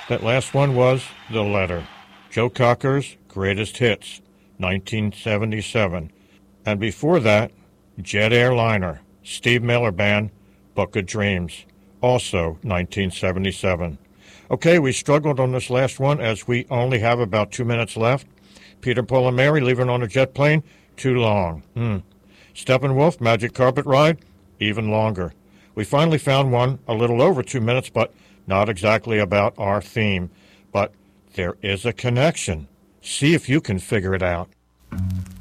That last one was The Letter, Joe Cocker's Greatest Hits, 1977. And before that, Jet Airliner, Steve Miller Band, Book of Dreams, also 1977. Okay, we struggled on this last one as we only have about 2 minutes left. Peter, Paul, and Mary, Leaving on a Jet Plane, too long. Steppenwolf, Magic Carpet Ride, even longer. We finally found one a little over 2 minutes, but not exactly about our theme. But there is a connection. See if you can figure it out.